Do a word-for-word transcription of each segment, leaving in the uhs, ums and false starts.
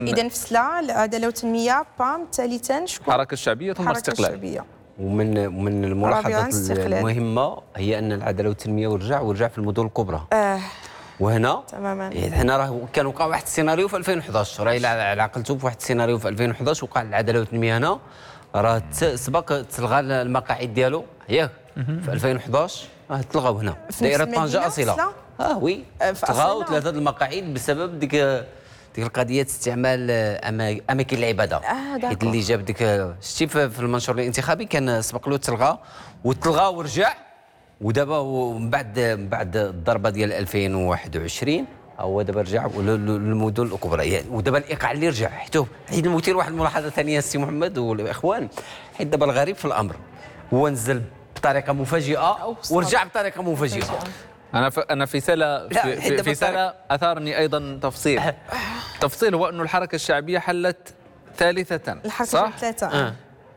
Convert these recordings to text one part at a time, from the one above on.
اذا فسلا العداله والتنميه بام ثالثا شكون؟ الحركه الشعبيه ثم الاستقلال. الشعبيه. ومن من الملاحظات المهمه هي ان العداله والتنميه ورجع ورجع في المدن الكبرى. اه وهنا تماما هنا راه كان وقع واحد السيناريو في ألفين وأحد عشر، راه الا عقلتوا في واحد السيناريو في ألفين وأحد عشر وقع العداله والتنميه هنا، راه سبق تلغى المقاعد ديالو ياك في ألفين وأحد عشر، راه تلغاو هنا دائره طنجه اصيله. اه وي تلغاو ثلاثه المقاعد بسبب ديك ديك القضيه استعمال اماكن العباده. آه حيت اللي جاب ديك شتي في المنشور الانتخابي كان سبق له تلغى وتلغى ورجع، ودابا ومن بعد من بعد الضربه ديال ألفين وواحد وعشرين هو دابا رجع للمدن الكبرى يعني. ودابا الايقاع اللي رجع حيت حيت المثير واحد الملاحظه ثانيه السي محمد والاخوان، حيت دابا الغريب في الامر هو نزل بطريقه مفاجئه ورجع بطريقه مفاجئه. انا ف... انا في سلا في, في, في سلا اثارني ايضا تفصيل تفصيل هو انه الحركه الشعبيه حلت ثالثه صح؟ ثلاثه آه.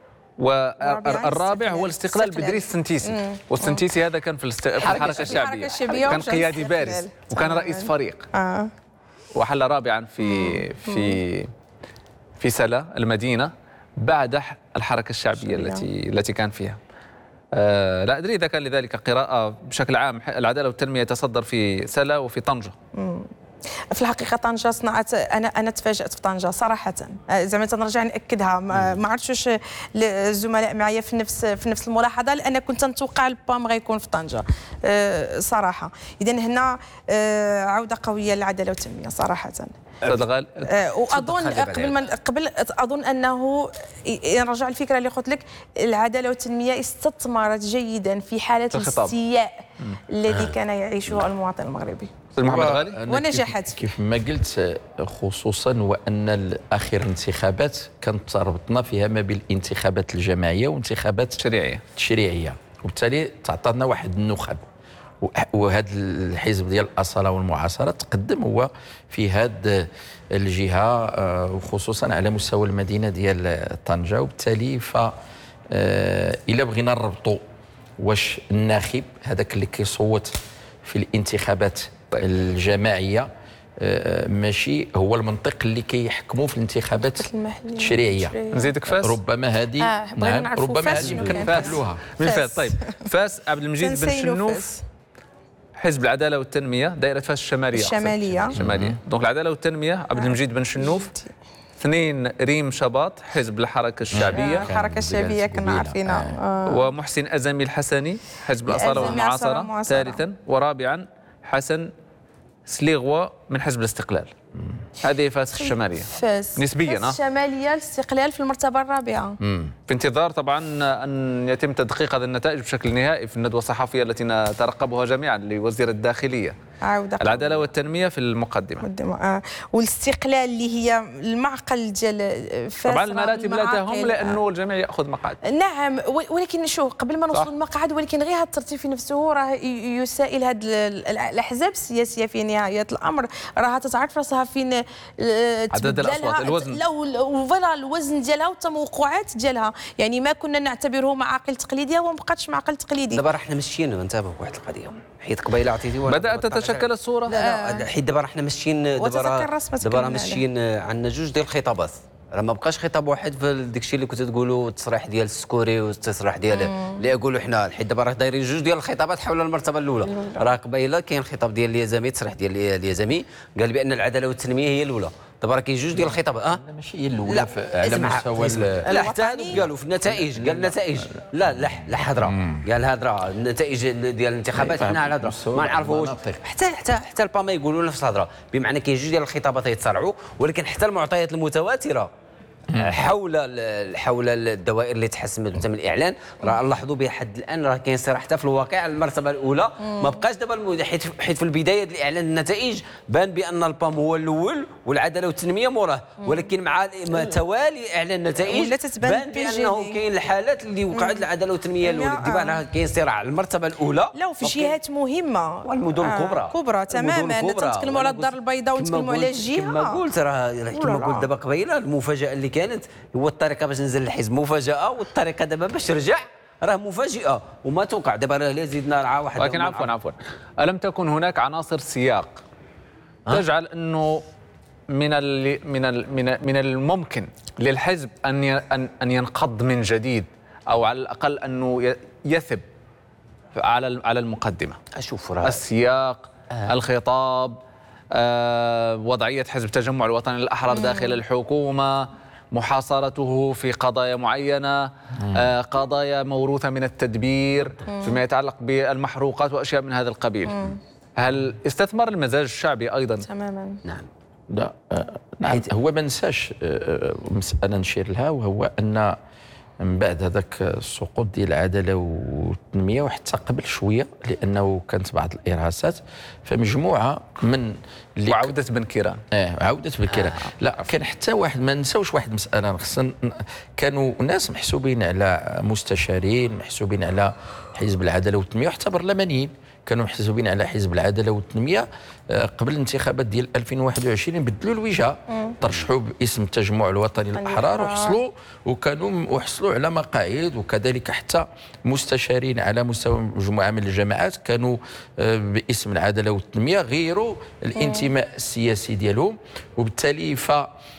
والرابع هو الاستقلال بدريس السنتيسي، والسنتيسي هذا كان في, الاست... في الحركه الشعبيه، كان قيادي بارز وكان رئيس فريق آه. وحل رابعا في في في سلا المدينه بعد الحركه الشعبيه التي التي كان فيها. أه لا ادري اذا كان لذلك قراءه بشكل عام. العداله والتنميه يتصدر في سلا وفي طنجه. مم. في الحقيقه طنجه صنعت، انا انا تفاجات في طنجه صراحه، زعما تنرجع ناكدها. ما عرفتش واش الزملاء معايا في نفس في نفس الملاحظه، لان كنت نتوقع البام غيكون في طنجه أه صراحه. اذا هنا أه عوده قويه للعداله والتنميه صراحه. أه واظن قبل ما قبل اظن انه نرجع الفكره اللي قلت لك، العداله والتنميه استثمرت جيدا في حاله الاستياء الذي كان يعيشه المواطن المغربي. محمد غالي ونجحت كيف ما قلت، خصوصا وان اخر الانتخابات كانت تربطنا فيها ما بين الانتخابات الجماعيه والانتخابات التشريعيه التشريعيه، وبالتالي تعطينا واحد النخب. وهذا الحزب ديال الاصاله والمعاصره تقدم هو في هذه الجهه، وخصوصا على مستوى المدينه ديال طنجه. وبالتالي ف الا بغينا نربطوا واش الناخب هذاك اللي كيصوت في الانتخابات الجماعيه ماشي هو المنطق اللي كيحكموا في الانتخابات التشريعيه. نزيدك فاس ربما هذه آه نعم ربما هذه يمكن نقبلوها من فاس. طيب فاس عبد المجيد بن شنوف حزب العداله والتنميه دائره فاس الشماليه الشماليه الشماليه دونك العداله والتنميه عبد المجيد بن شنوف. اثنين ريم شباط حزب الحركه الشعبيه. الحركه الشعبيه كنا عارفينها. آه. ومحسن ازمي الحسني حزب الاصاله والمعاصره ثالثا. ورابعا حسن سليغوا من حزب الاستقلال. هذه فاس الشماليه فاس نسبيا. فاس الشماليه الاستقلال في المرتبه الرابعه. مم. في انتظار طبعا ان يتم تدقيق هذه النتائج بشكل نهائي في الندوه الصحفيه التي نترقبها جميعا لوزير الداخليه. عودة العداله والتنميه في المقدمه. مقدمة. آه. والاستقلال اللي هي المعقل ديال فاس. طبعا المراتب لا تهم لانه الجميع ياخذ مقعد. نعم، ولكن شوف قبل ما نوصل للمقعد، ولكن غير هذا الترتيب في نفسه راه يسائل هذه الاحزاب السياسيه في نهايه الامر راها تتعرف راسها فين عدد الاصوات الوزن وفوالا الوزن ديالها والتوقعات ديالها. يعني ما كنا نعتبره معاقل تقليديه هو ما بقاتش معاقل تقليدي. دابا راه حنا ماشيين نتابعوا واحد القضيه، حيت قبيله عطيتي بدات تتشكل الصوره. لا لا حيت دابا راه حنا ماشيين دابا راه دابا راه ماشيين عندنا جوج ديال الخطابات، راه ما بقاش خطاب واحد في داك الشيء اللي كنت تقولوا التصريح ديال السكوري والتصريح ديال اللي يقولوا حنا، حيت دابا راه دايرين جوج ديال الخطابات حول المرتبه الاولى. راه قبيله كاين الخطاب ديال اليزامي، التصريح ديال اليزامي قال بان العداله والتنميه هي الاولى. دابا راه كاين جوج ديال الخطابات. اه ماشي هي الاولى على مستوى لا حتى هذوك قالوا في النتائج، قال النتائج لا لا لا حضره، قال هضره النتائج ديال الانتخابات حنا على هضره ما نعرفوش. حتى حتى حتى الباما يقولوا نفس الهضره، بمعنى كاين جوج ديال الخطابات يتصارعوا، ولكن حتى المعطيات المتواتره حول حول الدوائر اللي تحسمت من الاعلان راه نلاحظوا بها حد الان راه كاين صراحه حتى في الواقع المرتبه الاولى. ما بقاش دابا حيت حيت في البدايه ديال الاعلان النتائج بان بان البام هو الاول والعداله والتنميه موراه، ولكن مع توالي اعلان النتائج بان بانه كاين الحالات اللي وقعت العداله والتنميه الاولى. دابا راه كاين صراع المرتبه الاولى. لا وفي جهات مهمه والمدن الكبرى آه كبرى تماما. تنتكلموا على الدار البيضاء ونتكلموا على الجهه. كما قلت راه كما قلت دابا قبيله المفاجاه اللي كانت هو الطريقه باش نزل الحزب مفاجاه، والطريقه دابا باش رجع راه مفاجئه وما توقع. دابا راه لا زيدنا راه واحد. لكن عفوا عفوا الم تكن هناك عناصر سياق تجعل انه من ال من ال من من الممكن للحزب ان ان ان ينقض من جديد، او على الاقل انه يثب على على المقدمه؟ اشوف السياق، آه. الخطاب، آه، وضعيه حزب التجمع الوطني الاحرار داخل الحكومه، محاصرته في قضايا معينه، آه، قضايا موروثه من التدبير فيما يتعلق بالمحروقات واشياء من هذا القبيل. مم. هل استثمر المزاج الشعبي ايضا؟ تماما. نعم. لا آه نعم، هو ما نساش آه مساله نشير لها، وهو ان من بعد هذاك السقوط ديال العداله والتنميه وحتى قبل شويه، لانه كانت بعض الارهاصات، فمجموعه من اللي وعوده بن كيران. اه عوده بن كيران. آه. لا كان حتى واحد، ما نساوش واحد مساله خصنا، كانوا ناس محسوبين على مستشارين، محسوبين على حزب العداله والتنميه، وحتى برلمانيين كانوا محسوبين على حزب العداله والتنميه. قبل الانتخابات ديال ألفين وواحد وعشرين بدلوا الوجهه، ترشحوا باسم التجمع الوطني الاحرار وحصلوا وكانوا وحصلوا على مقاعد، وكذلك حتى مستشارين على مستوى مجموعه من الجماعات كانوا باسم العداله والتنميه غيروا الانتماء السياسي ديالهم. وبالتالي ف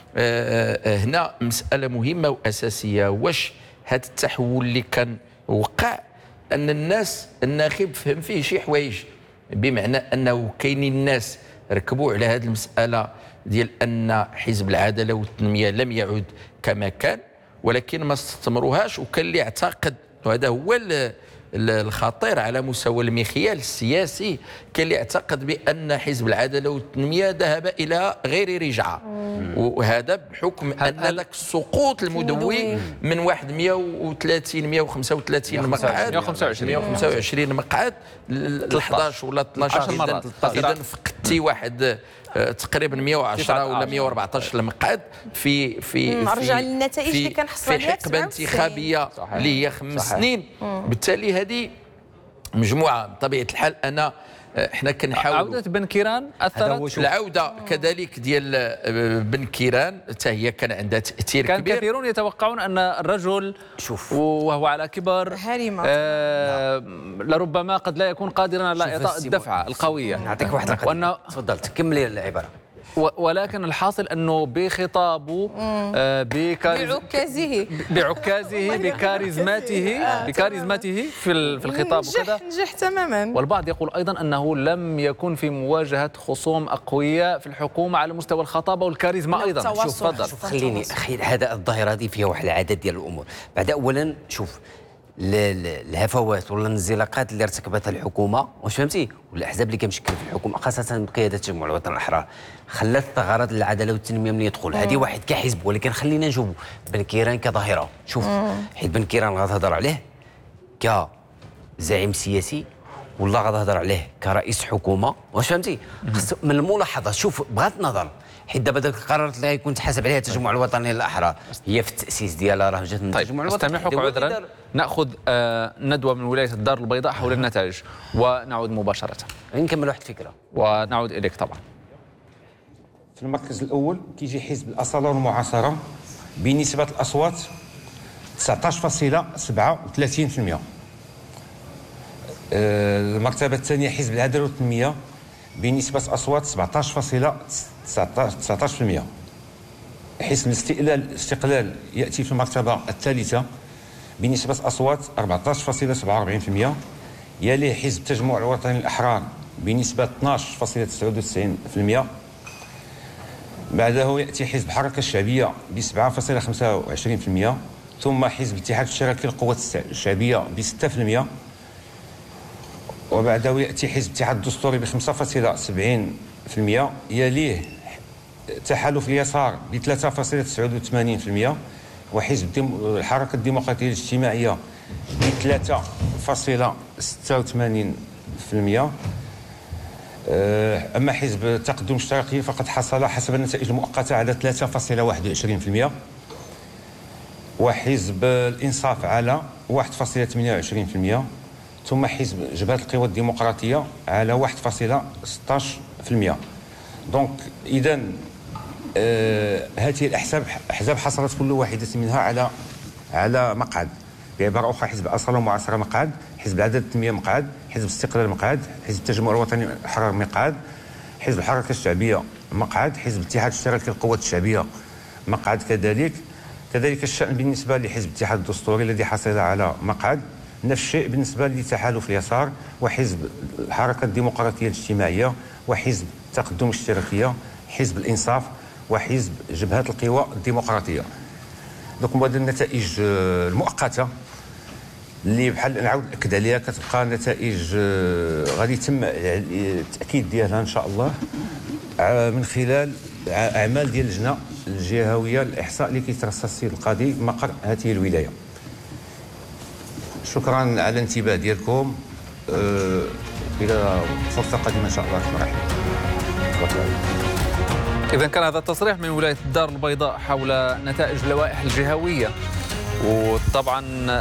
هنا مساله مهمه واساسيه، واش هذا التحول اللي كان وقع ان الناس الناخب فهم فيه شي حوايج، بمعنى انه كاينين الناس ركبوا على هذه المساله ديال ان حزب العداله والتنميه لم يعد كما كان، ولكن ما استثمروهاش. وكان اللي يعتقد، وهذا هو الخطير على مستوى المخيال السياسي، كان اللي يعتقد بان حزب العداله والتنميه ذهب الى غير رجعه، وهذا بحكم ان ذاك السقوط المدوي من واحد مئة وثلاثين مئة وخمسة وثلاثين مقعد مئة وخمسة وعشرين مئة وخمسة وعشرين مقعد ل إحدى عشر ولا اثناش مرة. اذا فقدتي واحد تقريبا مئة وعشرة ولا مئة وأربعطاش المقعد في في نرجع للنتائج اللي كان حصل في حقبه انتخابيه اللي هي خمس صحيح. سنين. بالتالي هذه مجموعه بطبيعه الحال انا احنا كنحاولوا. عوده بن كيران اثرت، العوده كذلك ديال بن كيران حتى هي كان عندها تاثير كان كبير. كان كثيرون يتوقعون ان الرجل شوف وهو على كبر آه لربما قد لا يكون قادرا على اعطاء الدفعه القويه. نعطيك واحد القضيه، تفضل كملي العباره. ولكن الحاصل انه بخطابه آه بكاريز... بعكازه بعكازه بكاريزماته بكاريزماته في في الخطاب وكذا نجح تماما. والبعض يقول ايضا انه لم يكن في مواجهه خصوم اقوياء في الحكومه على مستوى الخطابه والكاريزما ايضا. شوف تفضل. شوف خليني اخي، هذا الظاهره هذه فيها واحد العدد ديال الامور. بعد اولا شوف الهفوات ولا الانزلاقات اللي ارتكبتها الحكومه، واش فهمتي، والاحزاب اللي كمشكل في الحكومه خاصه بقياده التجمع الوطني الاحرار، خلات ثغرات العداله والتنميه من يدخل. هذه واحد كحزب، ولكن خلينا نشوفوا بن كيران كظاهره. شوف حيت بن كيران غتهضر عليه كزعيم سياسي ولا غتهضر عليه كرئيس حكومه، واش فهمتي، من الملاحظه. شوف بغض النظر، حيت دابا ذاك القرارات اللي غيكون تحاسب عليها التجمع الوطني الاحرار هي في التاسيس ديالها راه جات من طيب التجمع الوطني. استمحك عذرا، ناخذ آه ندوه من ولايه الدار البيضاء حول النتائج ونعود مباشره. نكمل واحد الفكره ونعود اليك طبعا. في المركز الاول كيجي حزب الاصاله والمعاصره بنسبه الاصوات تسعطاش فاصلة سبعة وثلاثين بالمئة. المرتبه الثانيه حزب العداله والتنميه بنسبه اصوات سبعطاش فاصلة تسعطاش بالمئة. حزب الاستقلال الاستقلال ياتي في المرتبه الثالثه بنسبه اصوات أربعطاش فاصلة سبعة وأربعين بالمئة. يليه حزب التجمع الوطني الاحرار بنسبه اثناش فاصلة تسعة وتسعين بالمئة. بعده ياتي حزب الحركه الشعبيه ب سبعة فاصلة خمسة وعشرين بالمئة، ثم حزب الاتحاد الاشتراكي للقوات الشعبيه ب ستة بالمئة، وبعده ياتي حزب الاتحاد الدستوري ب خمسة فاصلة سبعين بالمئة. يليه تحالف اليسار ب ثلاثة فاصلة تسعة وثمانين بالمئة، وحزب الحركه الديمقراطيه الاجتماعيه ب ثلاثة فاصلة ستة وثمانين بالمئة. اما حزب التقدم الاشتراكي فقد حصل حسب النتائج المؤقته على ثلاثة فاصلة واحد وعشرين بالمئة، وحزب الانصاف على واحد فاصلة ثمانية وعشرين بالمئة، ثم حزب جبهه القوى الديمقراطيه على واحد فاصلة ستة عشر بالمئة. دونك اذا آه هذه الاحزاب احزاب حصلت كل واحده منها على على مقعد. بعباره اخرى حزب الاصاله والمعاصره مقعد، حزب العداله والتنميه مقعد، حزب الاستقلال مقعد، حزب التجمع الوطني الاحرار مقعد، حزب الحركه الشعبيه مقعد، حزب الاتحاد الاشتراكي للقوات الشعبيه مقعد كذلك. كذلك الشأن بالنسبة لحزب الاتحاد الدستوري الذي حصل على مقعد. نفس الشيء بالنسبة لتحالف اليسار وحزب الحركة الديمقراطية الاجتماعية وحزب التقدم الاشتراكية، حزب الإنصاف وحزب جبهة القوى الديمقراطية. دونك هذه النتائج المؤقتة اللي بحال نعاود ناكد عليها، كتبقى نتائج غادي يتم التأكيد ديالها إن شاء الله من خلال اعمال ديال اللجنه الجهويه للاحصاء اللي كيترصص السيد القاضي مقر هذه الولايه. شكرا على الانتباه ديالكم. أه الى فرصه قادمه ان شاء الله. مرحبا. اذا كان هذا التصريح من ولايه الدار البيضاء حول نتائج اللوائح الجهويه، وطبعا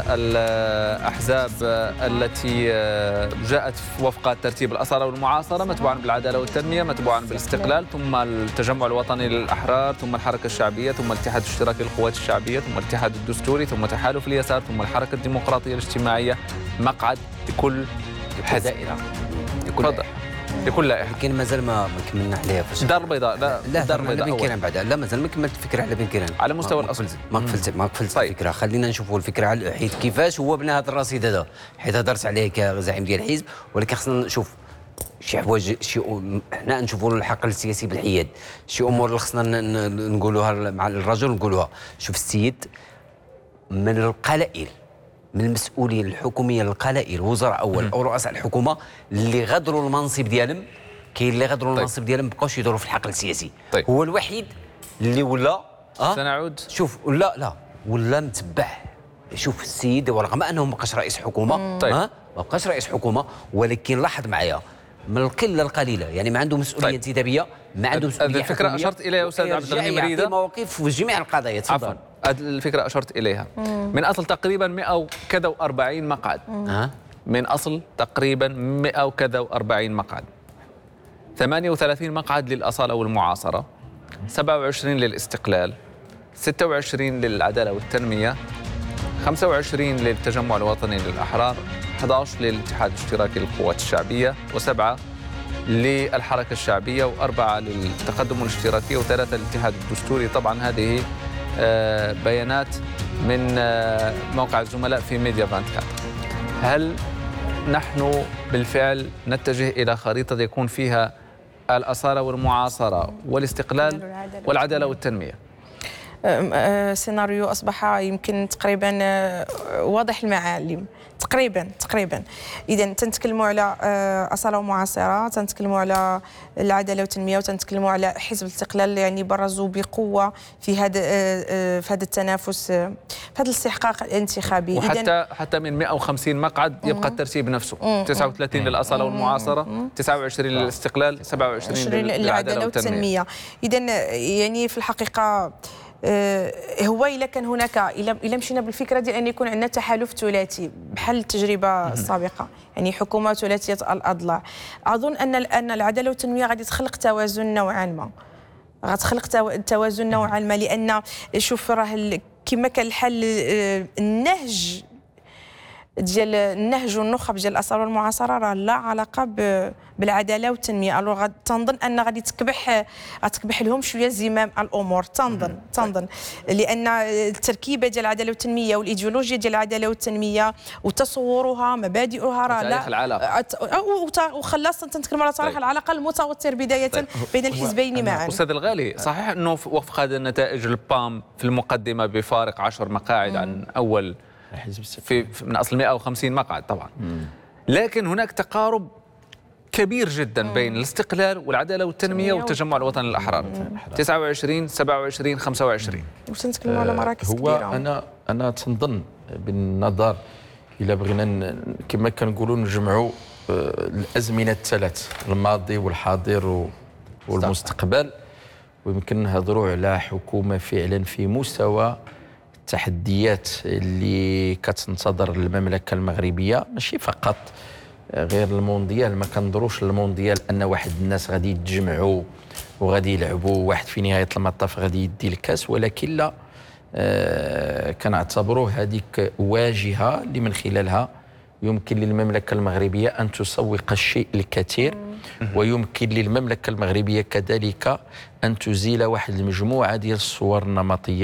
الأحزاب التي جاءت وفق ترتيب الأصالة والمعاصرة متبوعا بالعدالة والتنمية، متبوعا بالاستقلال، ثم التجمع الوطني للأحرار، ثم الحركة الشعبية، ثم الاتحاد الاشتراكي للقوات الشعبية، ثم الاتحاد الدستوري، ثم تحالف اليسار، ثم الحركة الديمقراطية الاجتماعية. مقعد لكل حزب، دائرة لكل لكل لائحه. كاين مازال ما كملنا عليها فاش الدار البيضاء. لا لا الدار البيضاء بن كيران بعد لا مازال ما كملت الفكره على بن كيران على مستوى الاصل. ما قفلت ما قفلت طيب. الفكره. خلينا نشوفوا الفكره على حيت كيفاش هو بنى هذا الرصيد هذا، حيت هضرت عليه كزعيم ديال الحزب، ولكن خصنا نشوف شي حوايج، شي حنا نشوفوا الحقل السياسي بالحياد، شي امور اللي خصنا نقولوها مع الرجل نقولوها. شوف السيد من القلائل من المسؤولين الحكوميه القلائل، وزراء اول او رؤساء الحكومه اللي غادروا المنصب ديالهم، كاين اللي غادروا المنصب طيب. ديالهم بقاوش يدوروا في الحقل السياسي. طيب. هو الوحيد اللي ولا أه؟ سنعود. شوف ولا لا ولا متبع. شوف السيد ورغم انه ما بقاش رئيس حكومه، طيب. ما بقاش رئيس حكومه، ولكن لاحظ معايا من القله القليله، يعني ما عنده مسؤوليه طيب. انتدابيه، ما عنده مسؤوليه. هذه الفكره اشرت اليها يا استاذ عبد الغني مريده، مواقف في جميع القضايا. تفضل. عفوا هذه الفكره اشرت اليها. مم. من اصل تقريبا مئة وكذا وأربعين مقعد. مم. من اصل تقريبا مئة وكذا وأربعين مقعد، ثمانية وثلاثين مقعد للاصاله والمعاصره، سبعة وعشرين للاستقلال، ستة وعشرين للعداله والتنميه، خمسة وعشرين للتجمع الوطني للاحرار، أحد عشر للاتحاد الاشتراكي للقوات الشعبيه، وسبعه للحركه الشعبيه، واربعه للتقدم الاشتراكي، وثلاثه للاتحاد الدستوري. طبعا هذه بيانات من موقع الزملاء في ميديا أربعة وعشرين. هل نحن بالفعل نتجه إلى خريطة يكون فيها الأصالة والمعاصرة والاستقلال والعدالة والتنمية؟ سيناريو أصبح يمكن تقريبا واضح المعالم تقريبا تقريبا. اذا تنتكلموا على اصاله ومعاصره، تنتكلموا على العداله والتنميه، وتنتكلموا على حزب الاستقلال، يعني برزوا بقوه في هذا في هذا التنافس، في هذا الاستحقاق الانتخابي. وحتى حتى من مئة وخمسين مقعد يبقى الترتيب نفسه، تسعة وثلاثين للاصاله والمعاصره، تسعة وعشرين للاستقلال، سبعة وعشرين للعداله والتنميه. اذا يعني في الحقيقه هو إلا كان هناك إلا مشينا بالفكرة ديال أن يكون عندنا تحالف ثلاثي بحال التجربة السابقة، يعني حكومة ثلاثية الأضلاع، أظن أن أن العدالة والتنمية غادي تخلق توازن نوعا ما، غتخلق توازن نوعا ما، لأن شوف راه كما كان الحل النهج ديال النهج والنخب ديال الاصاله والمعاصره راه لا علاقه بالعداله والتنميه. الو تنظن ان غادي تكبح غتكبح لهم شويه زمام الامور، تنظن تنظن لان التركيبه ديال العداله والتنميه والايديولوجيا ديال العداله والتنميه وتصورها مبادئها راه لا العلاقه، وخلاص تنتكلم على تاريخ العلاقه المتوتر بدايه طيب. بين الحزبين معا. استاذ الغالي، صحيح انه وفق هذه النتائج البام في المقدمه بفارق عشر مقاعد مم. عن اول في من اصل مئة وخمسين مقعد طبعا، مم. لكن هناك تقارب كبير جدا مم. بين الاستقلال والعداله والتنميه والتجمع الوطني للاحرار، تسعة وعشرين، سبعة وعشرين، خمسة وعشرين. وتنتكلموا على مراكز هو كبيره. هو انا انا تنظن بالنظر الى بغينا كما كنقولوا نجمعوا الازمنه الثلاث، الماضي والحاضر والمستقبل، ويمكن نهضروا على حكومه فعلا في مستوى التحديات اللي كتنتظر المملكه المغربيه، ماشي فقط غير المونديال. ما كنظروش للمونديال ان واحد الناس غادي يتجمعوا وغادي يلعبوا، واحد في نهايه المطاف غادي يدي الكاس، ولكن لا، آه كنعتبروه هذيك واجهه اللي من خلالها يمكن للمملكة المغربية أن تسوق الشيء الكثير، ويمكن للمملكة المغربية كذلك أن تزيل واحد المجموعة ديال الصور النمطية